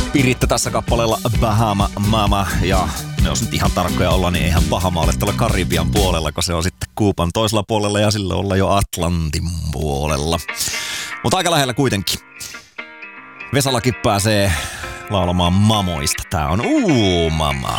Piritte tässä kappaleella Bahama Mama, ja jos nyt ihan tarkkoja olla, niin eihän Bahama ole tuolla Karibian puolella, kun se on sitten Kuuban toisella puolella ja sillä olla jo Atlantin puolella. Mutta aika lähellä kuitenkin. Vesalakin pääsee laulamaan mamoista. Tää on Mama.